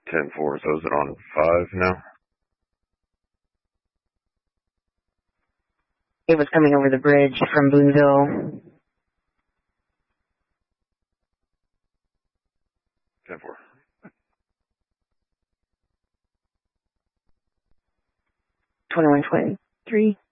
10-4, so is it on 5 now? It was coming over the bridge from Boonville. 10-4. 21-23.